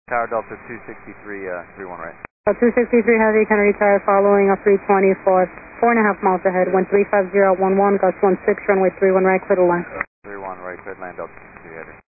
Tower Delta 263, 31 right. 263 Heavy, can retire following a 320 for 4.5 miles ahead, wind 35011, gust 16, runway 31 right, clear to land. 31 right, clear to land, Delta 263 Heavy.